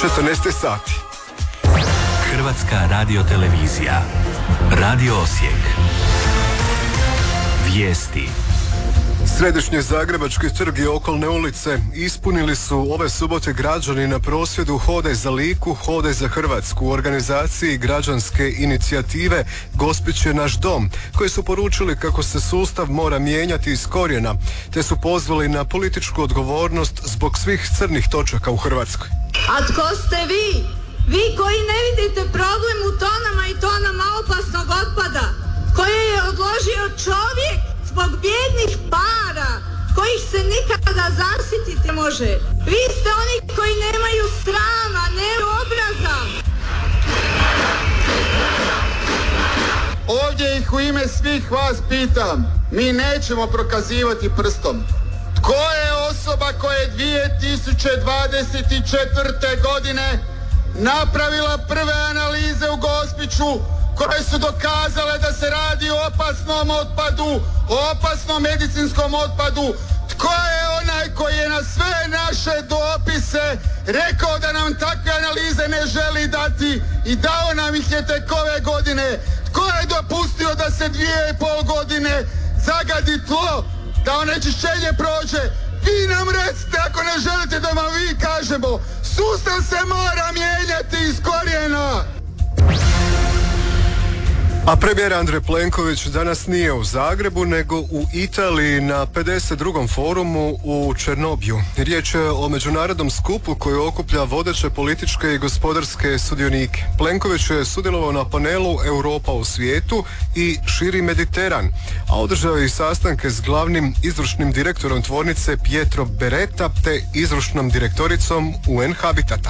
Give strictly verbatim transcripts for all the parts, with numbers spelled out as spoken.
četrnaest sati. Hrvatska radiotelevizija. Radio Osijek. Vijesti. Središnji zagrebački trg i okolne ulice ispunili su ove subote građani na prosvjedu Hodaj za Liku, Hodaj za Hrvatsku u organizaciji građanske inicijative Gospić je naš dom, koji su poručili kako se sustav mora mijenjati iz korijena, te su pozvali na političku odgovornost zbog svih crnih točaka u Hrvatskoj. A tko ste vi? Vi koji ne vidite problem u tonama i tonama opasnog otpada, koje je odložio čovjek zbog bijednih para, kojih se nikada zasititi može. Vi ste oni koji nemaju srama, nemaju obraza. Ovdje ih u ime svih vas pitam, mi nećemo prokazivati prstom. Tko je osoba koja je dvije tisuće dvadeset četvrte. godine napravila prve analize u Gospiću koje su dokazale da se radi o opasnom otpadu, o opasnom medicinskom otpadu? Tko je onaj koji je na sve naše dopise rekao da nam takve analize ne želi dati i dao nam ih je tek ove godine? Tko je dopustio da se dvije i pol godine zagadi tlo, da onečišćenje prođe? Vi nam recite ako ne želite da vam vi kažemo. Sustav se mora mijenjati iz korijena. A premijer Andrej Plenković danas nije u Zagrebu, nego u Italiji na pedeset drugom forumu u Černobiju. Riječ je o međunarodnom skupu koji okuplja vodeće političke i gospodarske sudionike. Plenković je sudjelovao na panelu Europa u svijetu i širi Mediteran, a održao je i sastanke s glavnim izvršnim direktorom tvornice Pietro Beretta te izvršnom direktoricom U N Habitata.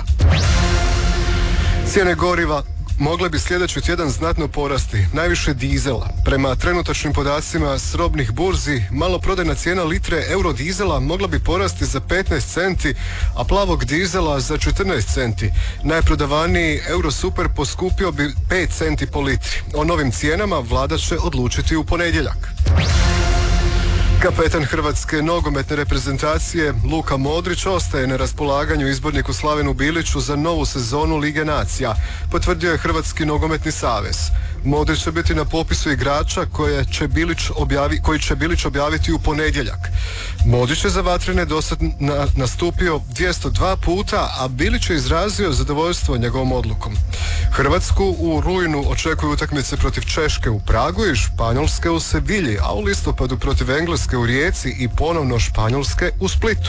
Cijene goriva mogle bi sljedeći tjedan znatno porasti, najviše dizela. Prema trenutačnim podacima s robnih burzi, maloprodajna cijena litre eurodizela mogla bi porasti za petnaest centi, a plavog dizela za četrnaest centi. Najprodavaniji Eurosuper poskupio bi pet centi po litri. O novim cijenama vlada će odlučiti u ponedjeljak. Kapetan hrvatske nogometne reprezentacije Luka Modrić ostaje na raspolaganju izborniku Slavenu Biliću za novu sezonu Lige nacija, potvrdio je Hrvatski nogometni savez. Modrić će biti na popisu igrača koje će Bilić objavi, koji će Bilić objaviti u ponedjeljak. Modrić je za Vatrene dosad na, nastupio dvjesto dva puta, a Bilić je izrazio zadovoljstvo njegovom odlukom. Hrvatsku u rujnu očekuju utakmice protiv Češke u Pragu i Španjolske u Sevilji, a u listopadu protiv Engleske u Rijeci i ponovno Španjolske u Splitu.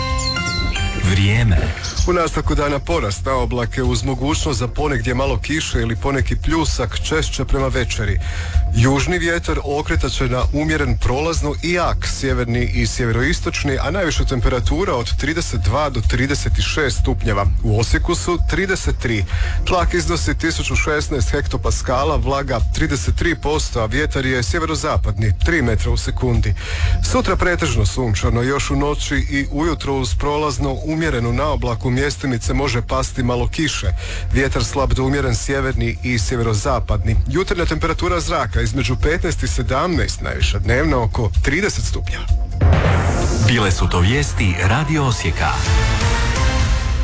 Vrijeme. U nastavku dana porast na oblake uz mogućnost za ponegdje malo kiše ili poneki pljusak, češće prema večeri. Južni vjetar okretat će na umjeren prolazno i jak, sjeverni i sjeveroistočni, a najviša temperatura od trideset dva do trideset šest stupnjeva. U Osijeku su trideset tri. Tlak iznosi tisuću šesnaest hektopaskala, vlaga trideset tri posto, a vjetar je sjeverozapadni, tri metra u sekundi. Sutra pretežno sunčano, još u noći i ujutro uz prolazno umjerenu naoblaku mjestimice može pasti malo kiše. Vjetar slab do umjeren sjeverni i sjeverozapadni. Jutarnja temperatura zraka između petnaest i sedamnaest, najviša dnevna oko trideset stupnjeva. Bile su to vijesti Radio Osijeka.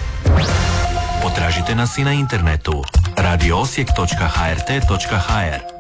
Potražite nas i na internetu radio osijek točka h r t točka h r.